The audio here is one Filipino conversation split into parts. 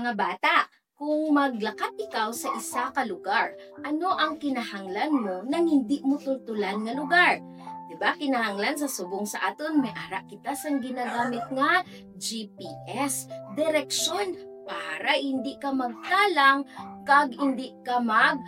Mga bata, kung maglakat ikaw sa isa ka lugar, ano ang kinahanglan mo nang hindi mo tultulan nga lugar? Diba, kinahanglan sa subong sa aton, may ara kita sang ginagamit nga GPS, direksyon, para hindi ka magtalang, kag hindi ka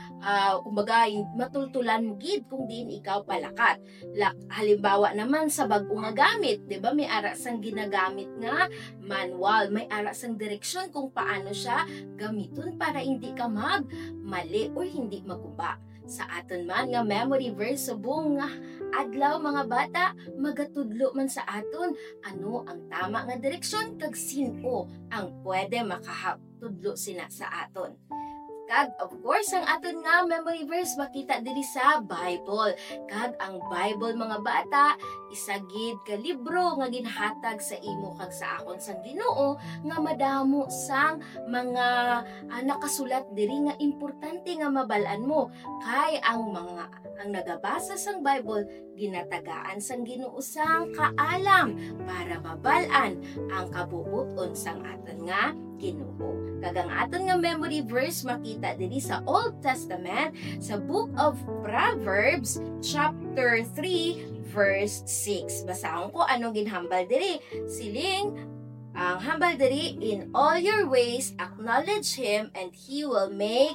matultulan mo gid kung diin ikaw palakat. Halimbawa naman sa bag-o nga gamit, 'di ba? May ara sang ginagamit nga manual, may ara sang direksyon kung paano siya gamiton para hindi ka mali o hindi maguba. Sa aton man nga memory verse subong nga adlaw mga bata, magatudlo man sa aton ano ang tama nga direksyon kag sino ang pwede makahatudlo sina sa aton. Kag of course ang aton nga memory verse makita diri sa Bible. Kag ang Bible mga bata isa gid ka libro nga ginhatag sa imo kag sa akon sang Ginoo nga madamo sang mga nakasulat diri nga importante nga mabalaan mo. Kay ang nagabasa sang Bible ginatagaan sang Ginoo sang kaalam para mabalaan ang kabubuton sang aton nga Ginoo. Kag ang aton nga memory verse makita diri sa Old Testament sa Book of Proverbs chapter 3 verse 6. Basahon ko anong ginhambal diri. Siling ang hambal diri, in all your ways acknowledge Him and He will make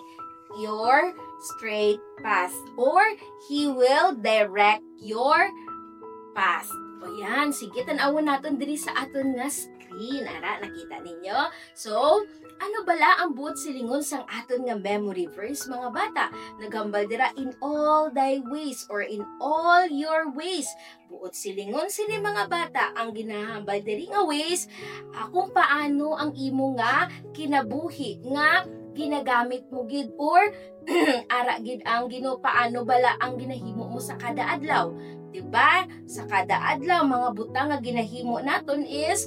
your straight path, or He will direct your path. O yan, sige, tanawon natin diri sa aton nga screen. Ara, nakita ninyo? So, ano bala ang buot silingon sang aton nga memory verse mga bata? Nagambal dira, in all thy ways or in all your ways. Buot silingon sini mga bata ang ginahambal diri nga ways, kung paano ang imo nga kinabuhi nga ginagamit mo gid or ara gid ang Ginoo paano bala ang ginahimo mo sa kada adlaw. Diba? Sa kada adlaw mga butang nga ginahimo naton is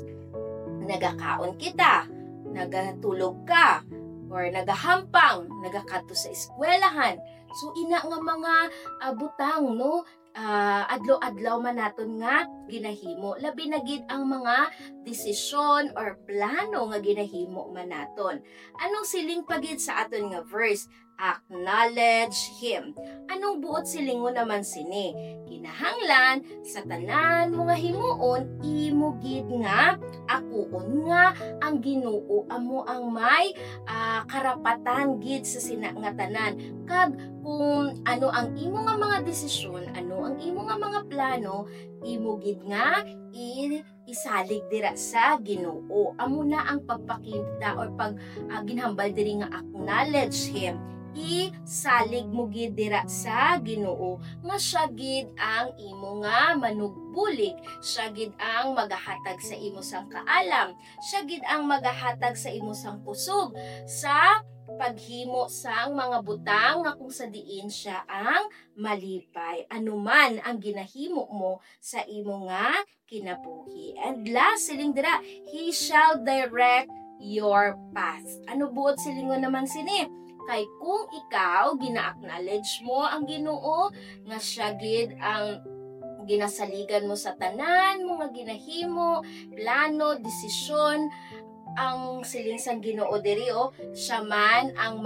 nagakaon kita, nagatulog ka, or nagahampang, nagakadto sa eskwelahan. So ina nga mga butang no, adlaw-adlaw man naton nga ginahimo, labi na gid ang mga desisyon or plano nga ginahimo man naton. Anong siling pagid sa aton nga verse? Acknowledge Him. Anong buot silingon naman sini? Kinahanglan sa tanan mo nga himuon, imo gid nga akuon nga ang Ginoo amo ang may karapatan gid sa sina nga tanan. Kag kung ano ang imo nga mga desisyon, ano ang imo nga mga plano, imo gid nga isalig dira sa Ginoo. Amo na ang pagpakita or ginhambal diri nga acknowledge Him. Isalig mo gid dira sa Ginoo nga siya gid ang imo nga manugbulig, siya gid ang magahatag sa imo sang kaalam, siya gid ang magahatag sa imo sang kusog sa paghimo sang mga butang nga kung sa diin siya ang malipay. Anuman ang ginahimo mo sa imo nga kinabuhi. And last siling dira, He shall direct your path. Ano buot silingon naman sini? Kay kung ikaw gina-acknowledge mo ang Ginoo nga siya gid ang ginasaligan mo sa tanan mo nga ginahimo, plano, desisyon, ang siling sang Ginoo diri siya man ang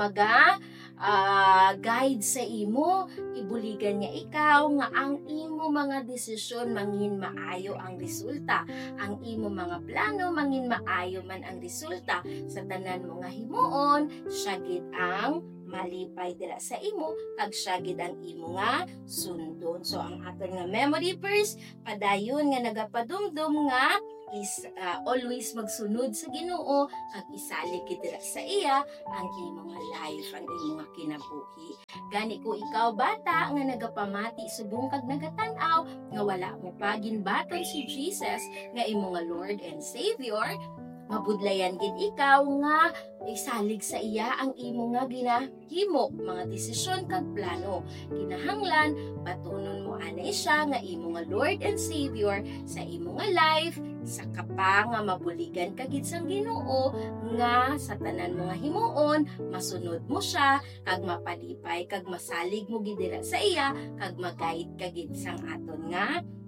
guide sa imo, ibuligan niya ikaw nga ang imo mga desisyon mangin maayo ang resulta, ang imo mga plano mangin maayo man ang resulta sa tanan mo nga himuon, siya gid ang malipay dira sa imo kag siya gid ang imo nga sundon. So ang aton nga memory verse padayon nga nagapadumdum nga is always magsunod sa Ginoo kag isalig gid dira sa iya ang imo nga life, ang imo nga kinabuhi. Gani ko ikaw bata nga nagapamati subong kag nagatanaw nga wala mo pa ginbaton si Jesus nga imo nga Lord and Savior, mabudlayan gid ikaw nga isalig sa iya ang imo nga ginahimo mga desisyon kag plano. Kinahanglan batunon mo anay siya nga imo nga Lord and Savior sa imo nga life, sa kapa nga mabuligan kagid sang Ginoo nga sa tanan mo nga himuon masunod mo siya kag mapalipay kag masalig mo gid dira sa iya kag mag-guide kagid sang aton nga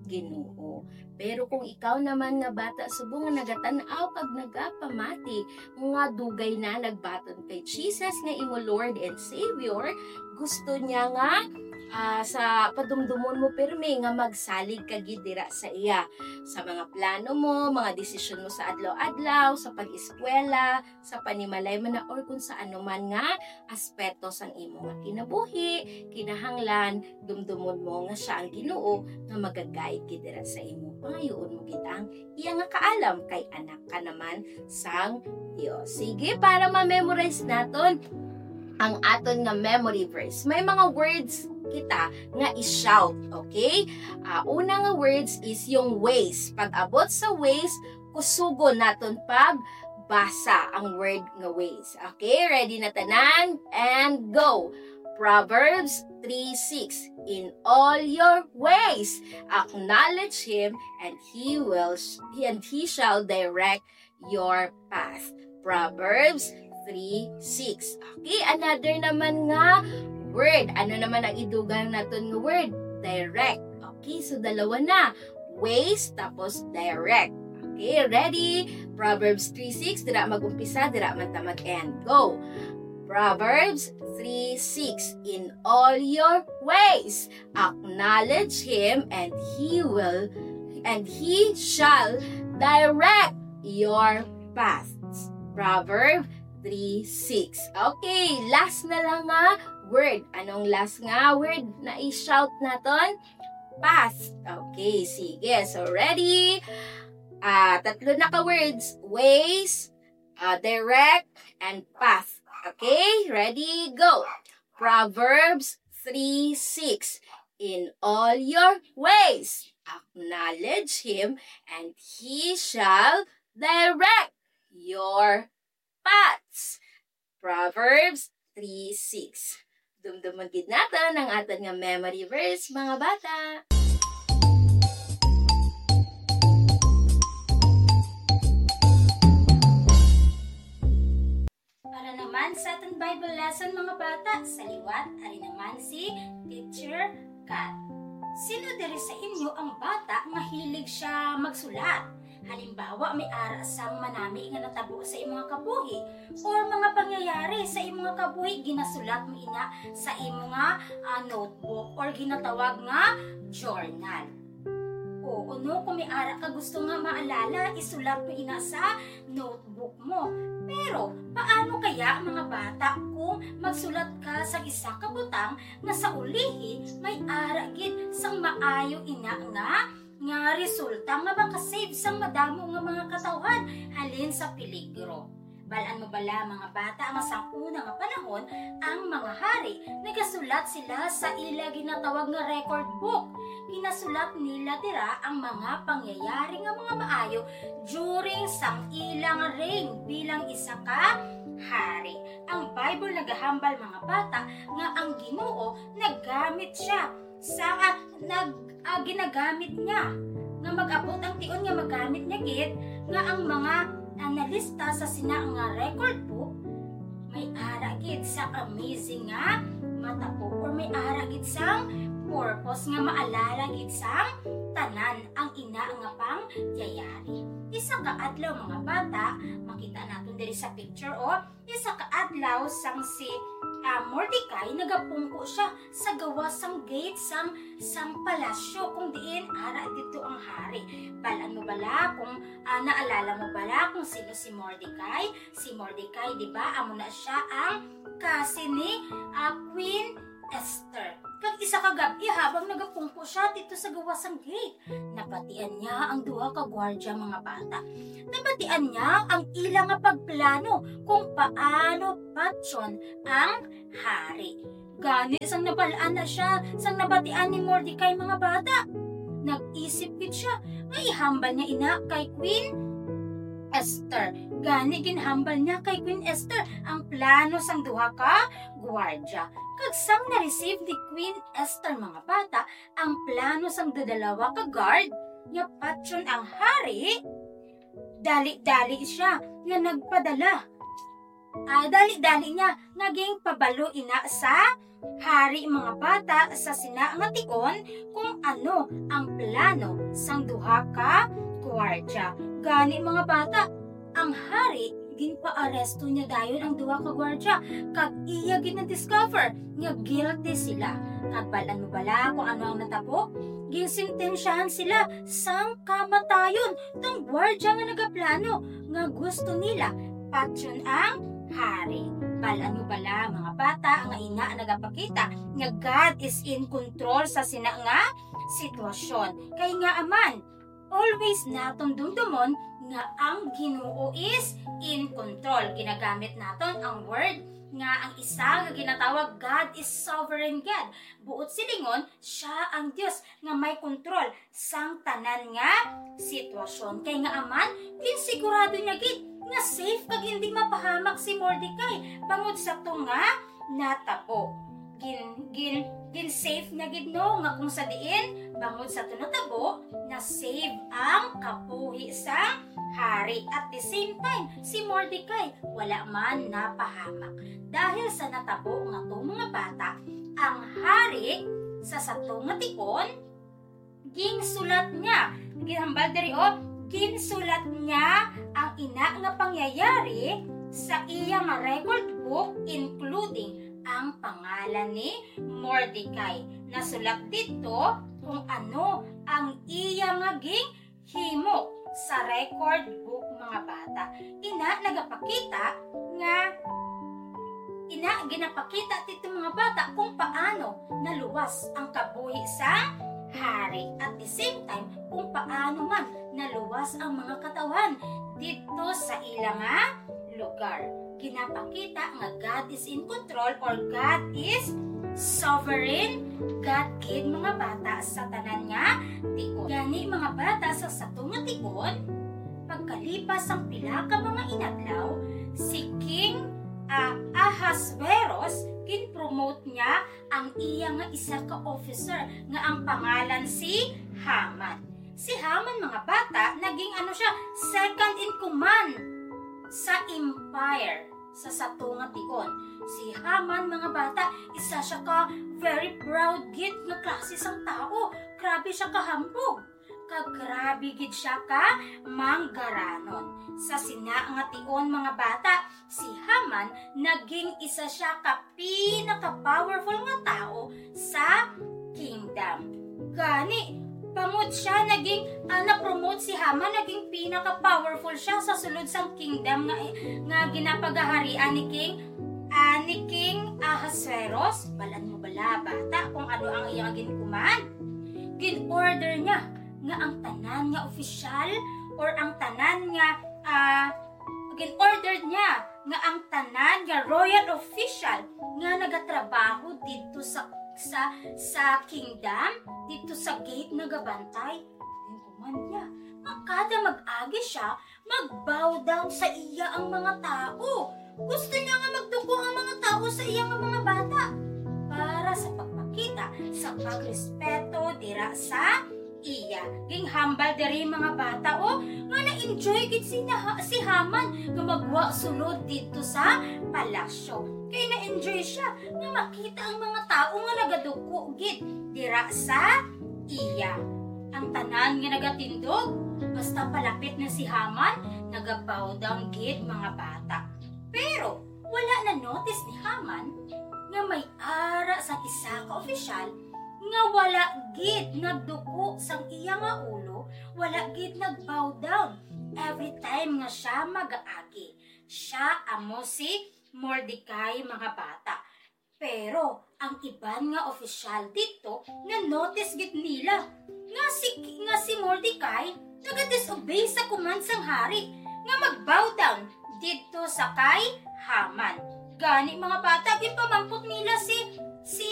Ginoo. Pero kung ikaw naman nga bata subo nga nagatanaw kag nagapamati nga dugay na nagbaton kay Jesus nga imo Lord and Savior, gusto niya nga sa padumdumon mo pirmi nga magsalig ka gid dira sa iya sa mga plano mo, mga desisyon mo sa adlaw-adlaw, sa pag-eskwela, sa panimalay man na or kung sa anuman nga aspeto sang imo nga kinabuhi, kinahanglan, dumdumon mo nga siya ang Ginoo nga magagayad gid dira sa imo. Pangayoon mo gid ang iya nga kaalam kay anak ka naman sang Dios. Sige, para ma-memorize naton ang aton nga memory verse. May mga words kita nga i-shout, okay? Una nga words is yung ways. Pag abot sa ways, kusugo naton pag basa ang word nga ways. Okay, ready na tanan? And go! Proverbs 3:6. In all your ways, acknowledge Him, and He shall direct your path. Proverbs 3:6. Okay, another naman nga word. Ano naman ang idugang naton nga word? Direct. Okay, so dalawa na. Ways, tapos direct. Okay, ready? Proverbs 3:6. Dira mag-umpisa, dira man ta mag-end. Go! Proverbs 3:6. In all your ways, acknowledge Him, and He shall direct your paths. Proverbs 3:6. Okay, last na lang nga word. Anong last nga word na i-shout naton? Path. Okay, sige. So, ready? Tatlo na ka-words. Ways, direct, and path. Okay, ready? Go! Proverbs 3:6. In all your ways, acknowledge Him, and He shall direct your paths. Proverbs 3:6. Dumduman gid natin ang aton nga memory verse, mga bata. Para naman sa ating Bible lesson, mga bata, sa liwat, ari naman si Teacher Kat. Sino diri sa inyo ang bata nga hilig siya magsulat? Halimbawa, may ara sang manami nga natabo sa imong kabuhi or mga pangyayari sa imong kabuhi ginasulat mo ina sa imong notebook or ginatawag nga journal. O no, kung may ara ka gusto nga maalala, isulat mo ina sa notebook mo. Pero, paano kaya mga bata kung magsulat ka sa isa ka butang nga sa ulihi may ara gid sang maayo ina nga resulta nga makasave sang madamo nga mga katawhan halin sa peligro. Balaan mo bala mga bata nga sa una nga panahon ang mga hari nagasulat sila sa ila ginatawag nga record book. Ginasulat nila dira ang mga pangyayari nga mga maayo during sang ilang reign bilang isa ka hari. Ang Bible nagahambal mga bata nga ang Ginoo naggamit siya sa ginagamit niya nga mag-abot ang tion nga magamit niya gid nga ang mga analista sa sina nga record book may ara gid sa amazing nga matapo or may ara gid sang purpose nga maalala gid sang tanan ang ina nga pangyayari. Isa ka adlaw mga bata, makita naton diri sa picture isa ka adlaw sang si Mordecai nagapungko siya sa gawa sang gate sang palasyo kung diin ara dito ang hari. Balaan mo bala kung naalala mo bala kung sino si Mordecai? Si Mordecai, di ba? Amo na siya ang kasi ni Queen Esther. Kag isa ka gabi habang nagapungko siya dito sa gawa sang gate, nabatian niya ang duha ka gwardiya mga bata. Nabatian niya ang ilang nga pagplano kung paano patyon ang hari. Gani sang nabalaan na siya sang nabatian ni Mordecai mga bata. Nag-isip gid siya, ay hambal niya ina kay Queen Esther. Gani ginhambal niya kay Queen Esther ang plano sang duha ka gwardiya. Kag sang na-receive ni Queen Esther mga bata ang plano sang dadalawa ka guard nga patyon ang hari, dali-dali siya nga nagpadala dali-dali niya naging pabalo ina sa hari mga bata sa sina nga tikon kung ano ang plano sang duha ka gwardya. Gani mga bata, ang hari ginpaaresto niya dayon ang duha ka gwardya kag iya gina-discover nga guilty sila. Kag balaan mo bala kung ano ang natabo? Ginsintensyahan sila sang kamatayon tong gwardya nga nagaplano nga gusto nila patyon ang hari. Balaan mo bala mga bata nga ina nagapakita nga God is in control sa sina nga sitwasyon. Kay nga aman, always naton dumdumon nga ang Ginoo is in control. Ginagamit naton ang word nga ang isa nga ginatawag God is sovereign God. Buot silingon, siya ang Dios nga may kontrol sang tanan nga sitwasyon. Kay nga aman, kinsigurado niya gid nga safe kag hindi mapahamak si Mordecai bangod sa tunga natabo. Gin safe na gid no nga kung sa diin bangod sa tunatabo na save ang kapuhi sa hari. At the same time, si Mordecai wala man napahamak. Dahil sa natabo nga to mga bata, ang hari sa sato nga tikon ginsulat niya. Ginhambal diri ginsulat niya ang ina nga pangyayari sa iyang record book including ang pangalan ni Mordecai. Nasulat dito kung ano ang iyang naging himo sa record book mga bata. Ginapakita dito mga bata kung paano naluwas ang kabuhi sa hari. At the same time, kung paano man naluwas ang mga katawan dito sa ilang lugar. Ginapakita nga God is in control or God is sovereign. God gid mga bata sa tanan nga tikon. Gani mga bata sa sato nga tikon, pagkalipas ang pila ka mga inadlaw, si King Ahasuerus kin-promote niya ang iya nga isa ka officer nga ang pangalan si Haman. Si Haman mga bata naging second in command sa empire sa sato nga tikon. Si Haman mga bata, isa siya ka very proud gid nga klase sang tao. Grabe siya kahambog. Grabe gid siya ka manggaranon. Sa sina nga tikon mga bata, si Haman naging isa siya ka pinaka-powerful nga tao sa kingdom. Gani bangod siya naging na-promote si Haman, naging pinaka-powerful siya sa sulod sang kingdom nga ginapagaharian ni King Ahasuerus. Balan mo bala bata kung ano ang iyang ginkuman. Gin-order niya nga ang tanan nga opisyal or ang tanan nga gin-order niya nga ang tanan nga royal official nga nagatrabaho dito sa kingdom, dito sa gate nagabantay. Gin-kuman niya kada mag-agi siya, mag-bow down sa iya ang mga tao. Gusto niya nga magdugo ang mga tao sa iya nga mga bata para sa pagpakita sa pagrespeto dira sa iya. Ginghambal diri mga bata nga na-enjoy gid si Haman nga magwa sulod dito sa palasyo. Kaya na-enjoy siya nga makita ang mga tao nga nagadugo gid dira sa iya. Ang tanan nga nagatindog basta palapit na si Haman, nagabow down gid mga bata. Pero wala na notice ni Haman nga may ara sa isa ka opisyal nga wala gid nagduko sang iya nga ulo, wala gid nagbow down every time nga siya mag-aagi. Siya amo si Mordecai mga bata. Pero ang iban nga opisyal dito na notice gid nila nga si Mordecai naga-disobey sa command sang hari nga mag-bow down dito sa kay Haman. Gani mga bata, ginpamampot nila si